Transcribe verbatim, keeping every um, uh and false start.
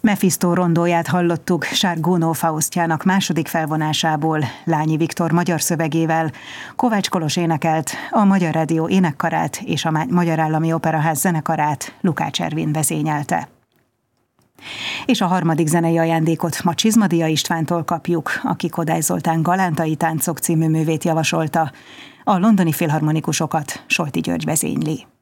Mephisto rondóját hallottuk Charles Gounod Faustjának második felvonásából, Lányi Viktor magyar szövegével, Kovács Kolos énekelt, a Magyar Rádió énekkarát és a Magyar Állami Operaház zenekarát Lukács Ervin vezényelte. És a harmadik zenei ajándékot ma Csizmadia Istvántól kapjuk, aki Kodály Zoltán Galántai táncok című művét javasolta. A londoni filharmonikusokat Solti György vezényli.